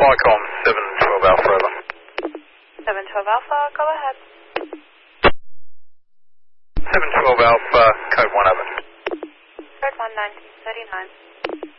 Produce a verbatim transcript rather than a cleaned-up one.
Flycom seven twelve Alpha, over. seven twelve Alpha, go ahead. seven twelve Alpha, code one, over. Code one, nineteen thirty-nine.